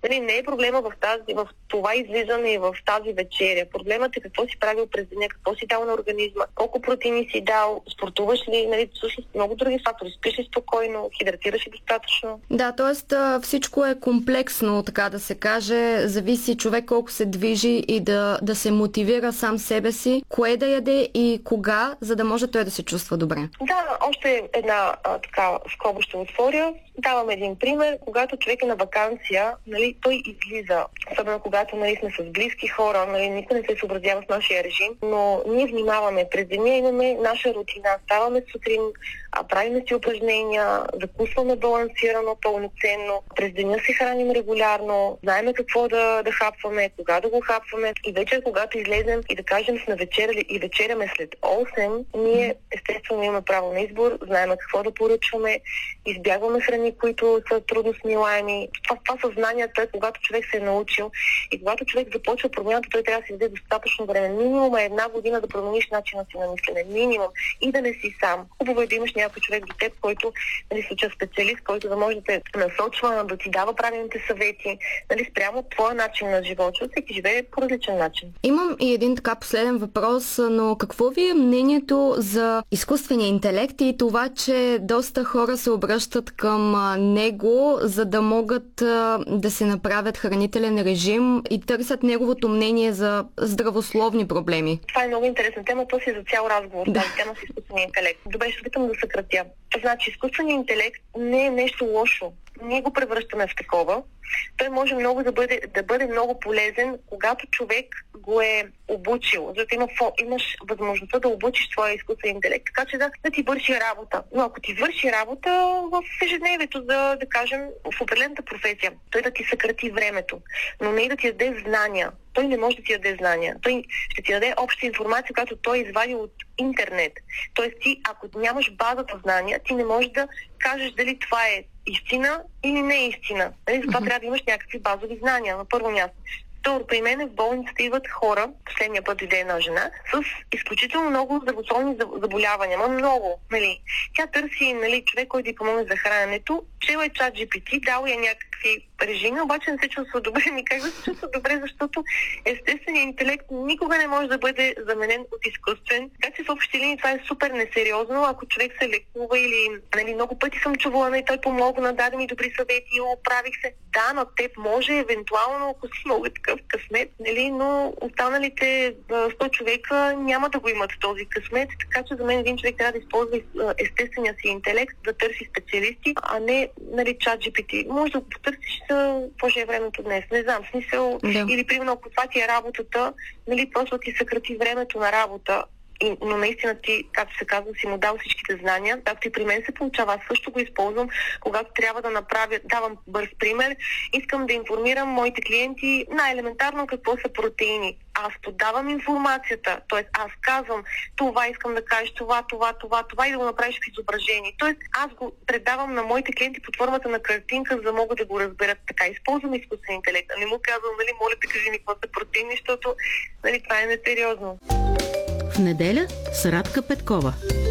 Нали, не е проблема в това излизане и в тази вечеря. Проблемът е какво си правил през деня, какво си дал на организма, колко протеини си дал, спортуваш ли, нали, слушаш много други фактори, спиш ли спокойно, хидратираш ли достатъчно. Да, т.е. всичко е комплексно, така да се каже. Зависи човек колко се движи и да се мотивира сам себе си, кое да яде и кога, за да може той да се чувства добре. Да, още една така скоба ще отворя. Давам един пример. Когато човек е на ваканция, нали, той излиза. Особено когато, нали, сме с близки хора, нали, никой не се съобразява с нашия режим, но ние внимаваме. През деня имаме наша рутина. Ставаме сутрин, правим си упражнения, закусваме балансирано, пълноценно. През деня се храним регулярно, знаем какво да хапваме, кога да го хапваме. И вечер, когато излезем и да кажем сме вечеряли и вечеряме след 8, ние естествено имаме право на избор, знаем какво да поръчваме, избягваме храни, които са трудно смилаеми. Това съзнанието е, когато човек се е научил и когато човек започва промяната, той трябва да си даде достатъчно време. Минимум е 1 година да промениш начина си на мислене. Минимум. И да не си сам. Хубаво е да имаш някой човек до теб, който, нали, случай специалист, който да може да те насочва, да ти дава правилните съвети, нали, спрямо твоя начин на живот. Всеки живее по различен начин. Имам и един така последен въпрос, но какво ви е мнението за изкуствения интелект и това, че доста хора се обръщат към него, за да могат да се направят хранителен режим и търсят неговото мнение за здравословни проблеми? Това е много интересна тема, то си е за цял разговор. Да. Тази тема с изкуствения интелект. Добре, ще опитам да съкратя. Значи, изкуственият интелект не е нещо лошо. Ние го превръщаме в такова. Той може много да бъде много полезен, когато човек го е обучил. Защото имаш възможността да обучиш твоя изкуствен интелект, така че да ти върши работа. Но ако ти върши работа в ежедневието, да кажем, в определената професия, той да ти съкрати времето, но не и да ти даде знания. Той не може да ти даде знания. Той ще ти даде обща информация, която той е извадил от интернет. Тоест ти, ако нямаш базата знания, ти не можеш да кажеш дали това е истина или не е истина. Нали? Затова трябва да имаш някакви базови знания на първо място. Второ, при мен в болницата идват хора, последния път дойде една жена, с изключително много здравословни заболявания. Много, нали. Тя търси, нали, човек, който й помогне за храненето. Чела е ChatGPT, дал я някакви режими, обаче не се чувства добре. Как да се чувства добре, защото естественият интелект никога не може да бъде заменен от изкуствен. Така че в общи линии това е супер несериозно, ако човек се лекува или, нали, много пъти съм чувала, и той помогна, даде ми добри съвети, оправих се. Да, но теб може евентуално, ако си много такъв късмет, нали, но останалите 100 човека няма да го имат този късмет, така че за мен един човек трябва да използва естествения си интелект, да търси специалисти, а не, нали, ChatGPT. Може да го потърсиш по-же времето днес. Не знам, смисъл, или примерно ако това ти е работата, нали, просто ти съкрати времето на работа. Но наистина ти, както се казва, си му дал всичките знания, както и при мен се получава. Аз също го използвам, когато трябва да направя, давам бърз пример, искам да информирам моите клиенти най-елементарно какво са протеини. Аз подавам информацията, т.е. аз казвам това, искам да кажеш това и да го направиш в изображение. Т.е. аз го предавам на моите клиенти под формата на картинка, за да могат да го разберат. Така използвам изкуствен интелект. Не му казвам, нали, моля те, кажи ми какво са протеини, защото, нали, това е несериозно. В неделя с Радка Петкова.